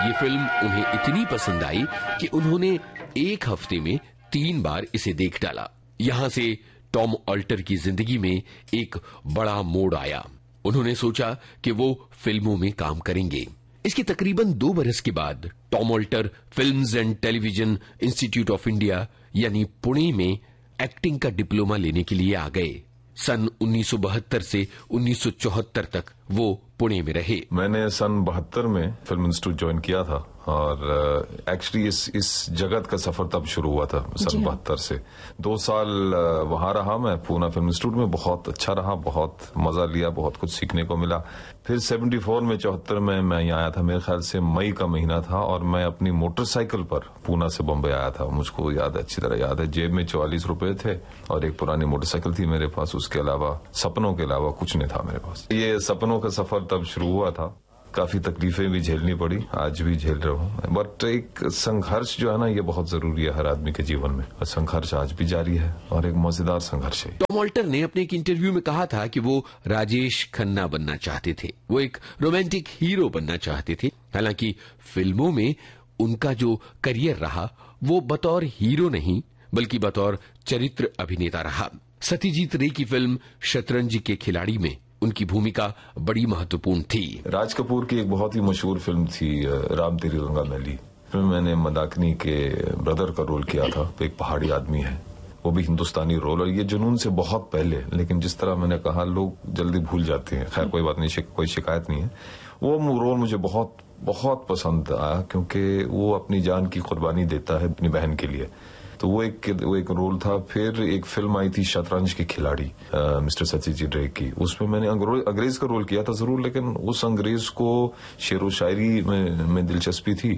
ये फिल्म उन्हें इतनी पसंद आई कि उन्होंने एक हफ्ते में 3 बार इसे देख डाला। यहां से टॉम ऑल्टर की जिंदगी में एक बड़ा मोड़ आया। उन्होंने सोचा कि वो फिल्मों में काम करेंगे। इसके तकरीबन 2 बरस के बाद Tom alter films and television institute of India यानी पुणे में एक्टिंग का डिप्लोमा लेने के लिए आ गए। सन 1972 से 1974 तक वो पुणे में रहे। मैंने सन 72 में फिल्म इंस्टीट्यूट ज्वाइन किया था और एक्चुअली इस जगत का सफर तब शुरू हुआ था सन 72 से। 2 साल वहां रहा मैं पूना फिल्म इंस्टीट्यूट में, बहुत अच्छा रहा, बहुत मजा लिया, बहुत कुछ सीखने को मिला। फिर 74 में 74 में मैं यहाँ आया था, मेरे ख्याल से मई का महीना था, और मैं अपनी मोटरसाइकिल पर पूना से बम्बई आया था। मुझको याद, अच्छी तरह याद है, जेब में 44 रुपए थे और एक पुरानी मोटरसाइकिल थी मेरे पास। उसके अलावा, सपनों के अलावा कुछ नहीं था मेरे पास। ये सपनों का सफर तब शुरू हुआ था। काफी तकलीफें भी झेलनी पड़ी, आज भी झेल रहा हूँ, बट एक संघर्ष जो है ना, ये बहुत जरूरी है हर आदमी के जीवन में, और संघर्ष आज भी जारी है और एक मजेदार संघर्ष है। टॉम ऑल्टर ने अपने एक इंटरव्यू में कहा था कि वो राजेश खन्ना बनना चाहते थे, वो एक रोमांटिक हीरो बनना चाहते थे। हालांकि फिल्मों में उनका जो करियर रहा वो बतौर हीरो नहीं बल्कि बतौर चरित्र अभिनेता रहा। सत्यजीत रे की फिल्म शतरंज के खिलाड़ी में उनकी भूमिका बड़ी महत्वपूर्ण थी। राज कपूर की एक बहुत ही मशहूर फिल्म थी राम तेरी गंगा मैली। फिल्म मैंने मंदाकिनी के ब्रदर का रोल किया था। एक पहाड़ी आदमी है, वो भी हिंदुस्तानी रोल, और ये जुनून से बहुत पहले, लेकिन जिस तरह मैंने कहा लोग जल्दी भूल जाते हैं। खैर कोई बात नहीं, कोई शिकायत नहीं है। वो रोल मुझे बहुत बहुत पसंद आया क्योंकि वो अपनी जान की कुर्बानी देता है अपनी बहन के लिए। तो वो एक रोल था। फिर एक फिल्म आई थी शतरंज के खिलाड़ी मिस्टर सत्यजीत रे की, उसमें मैंने अंग्रेज का रोल किया था जरूर, लेकिन उस अंग्रेज को शेरो शायरी में दिलचस्पी थी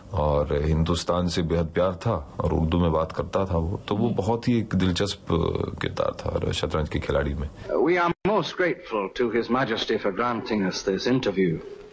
और हिंदुस्तान से बेहद प्यार था और उर्दू में बात करता था वो, तो वो बहुत ही एक दिलचस्प किरदार था शतरंज के खिलाड़ी में। We are most grateful to His Majesty for granting us this interview.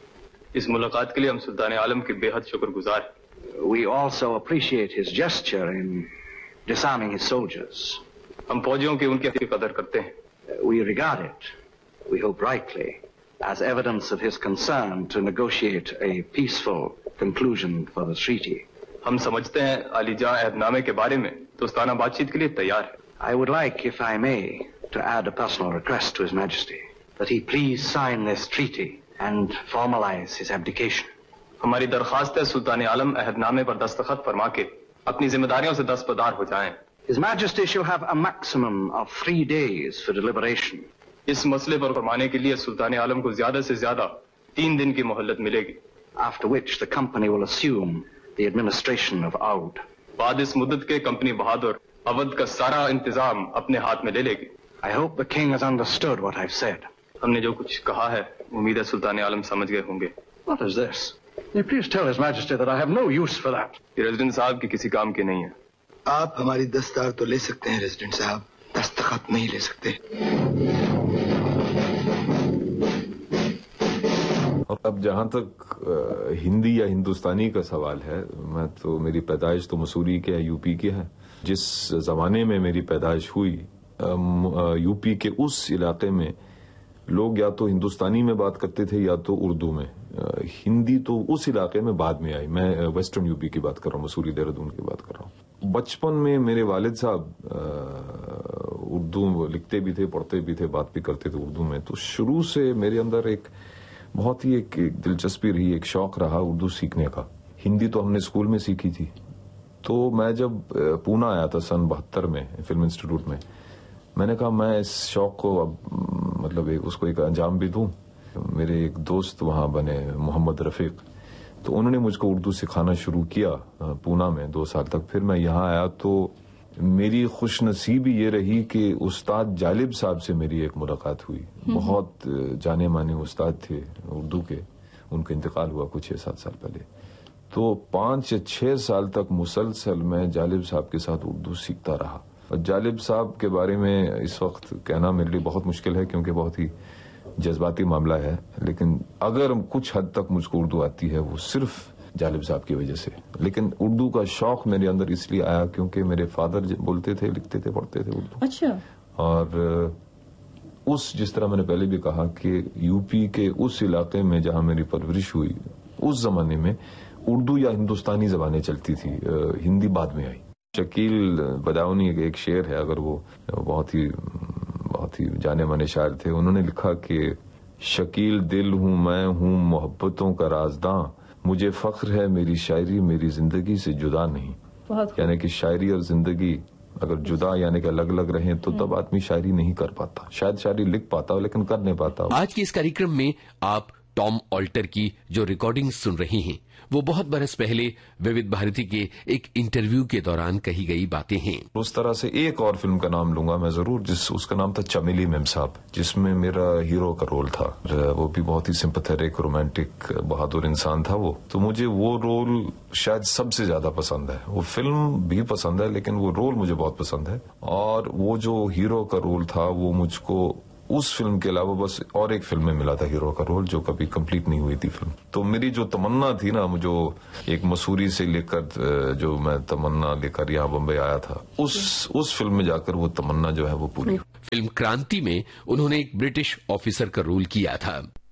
इस मुलाकात के लिए हम सुल्तान आलम के बेहद शुक्रगुजार हैं। We also appreciate his gesture in disarming his soldiers. हम फौजियों की उनकी कदर करते हैं। We regard it, we hope rightly, as evidence of his concern to negotiate a peaceful conclusion for the treaty. हम समझते हैं अलीजा अहदनामे के बारे में दोस्ताना बातचीत के लिए तैयार है। I would like, if I may, to add a personal request to His Majesty that he please sign this treaty and formalize his abdication. हमारी दरखास्त है सुल्तान आलम अहदनामे पर दस्तखत फरमा के अपनी जिम्मेदारियों से दस्तबरदार हो जाएं। His Majesty shall have a maximum of 3 days for deliberation. इस मसले पर फरमाने के लिए सुल्तान आलम को ज्यादा से ज्यादा 3 दिन की मोहलत मिलेगी। After which the company will assume the administration of Oud. बाद इस मुद्दत के कंपनी बहादुर अवध का सारा इंतजाम अपने हाथ में ले लेगी। I hope the king has understood what I've said. हमने जो कुछ कहा है उम्मीद है सुल्तान आलम समझ गए होंगे। What is this? Will you please tell His Majesty that I have no use for that. ये रेजिडेंट साहब की किसी काम की नहीं है। आप हमारी दस्तार तो ले सकते हैं रेजिडेंट साहब, दस्तखत नहीं ले सकते। और अब जहां तक हिंदी या हिंदुस्तानी का सवाल है, मैं तो, मेरी पैदाइश तो मसूरी के या यूपी के है। जिस जमाने में मेरी पैदाइश हुई, यूपी के उस इलाके में लोग या तो हिंदुस्तानी में बात करते थे या तो उर्दू में। हिंदी तो उस इलाके में बाद में आई। मैं वेस्टर्न यूपी की बात कर रहा हूँ, मसूरी देहरादून की बात कर रहा हूँ। बचपन में मेरे वालिद साहब उर्दू लिखते भी थे, पढ़ते भी थे, बात भी करते थे उर्दू में। तो शुरू से मेरे अंदर एक बहुत ही एक दिलचस्पी रही, एक शौक रहा उर्दू सीखने का। हिंदी तो हमने स्कूल में सीखी थी। तो मैं जब पूना आया था सन 72 में फिल्म इंस्टीट्यूट में, मैंने कहा मैं इस शौक को अब मतलब उसको एक अंजाम भी दूं। मेरे एक दोस्त वहां बने, मोहम्मद रफीक, तो उन्होंने मुझको उर्दू सिखाना शुरू किया पूना में 2 साल तक। फिर मैं यहाँ आया तो मेरी खुशनसीबी ये रही कि उस्ताद जालिब साहब से मेरी एक मुलाकात हुई। बहुत जाने माने उस्ताद थे उर्दू के, उनका इंतकाल हुआ कुछ 6-7 साल पहले। तो 5 या 6 साल तक मुसलसल मैं जालिब साहब के साथ उर्दू सीखता रहा। और जालिब साहब के बारे में इस वक्त कहना मेरे लिए बहुत मुश्किल है क्योंकि बहुत ही जज्बाती मामला है, लेकिन अगर कुछ हद तक मुझको उर्दू आती है वो सिर्फ जालिब साहब की वजह से। लेकिन उर्दू का शौक मेरे अंदर इसलिए आया क्योंकि मेरे फादर बोलते थे, लिखते थे, पढ़ते थे उर्दू। अच्छा। और जिस तरह मैंने पहले भी कहा कि यूपी के उस इलाके में जहां मेरी परवरिश हुई, उस जमाने में उर्दू या हिंदुस्तानी जबानें चलती थी, हिंदी बाद में आई। शकील बदाऊनी एक शेर है, अगर वो बहुत ही जाने माने शायर थे। उन्होंने लिखा कि शकील दिल हूं मैं हूं मोहब्बतों का राजदां, मुझे फख्र है मेरी शायरी मेरी जिंदगी से जुदा नहीं। यानी कि शायरी और जिंदगी अगर जुदा यानी कि अलग अलग रहे तो तब आदमी शायरी नहीं कर पाता। शायद शायरी लिख पाता हो लेकिन कर नहीं पाता। आज के इस कार्यक्रम में आप टॉम ऑल्टर की जो रिकॉर्डिंग सुन रही हैं वो बहुत बरस पहले विविध भारती के एक इंटरव्यू के दौरान कही गई बातें हैं। उस तरह से एक और फिल्म का नाम लूंगा मैं जरूर, उसका नाम था चमेली मेम साहब, जिसमें मेरा हीरो का रोल था। वो भी बहुत ही सिंपैथेटिक रोमांटिक बहादुर इंसान था वो। तो मुझे वो रोल शायद सबसे ज्यादा पसंद है। वो फिल्म भी पसंद है लेकिन वो रोल मुझे बहुत पसंद है। और वो जो हीरो का रोल था वो मुझको उस फिल्म के अलावा बस और एक फिल्म में मिला था हीरो का रोल, जो कभी कंप्लीट नहीं हुई थी फिल्म। तो मेरी जो तमन्ना थी ना, जो एक मसूरी से लेकर जो मैं तमन्ना लेकर यहाँ बम्बई आया था, उस फिल्म में जाकर वो तमन्ना जो है वो पूरी। फिल्म क्रांति में उन्होंने एक ब्रिटिश ऑफिसर का रोल किया था।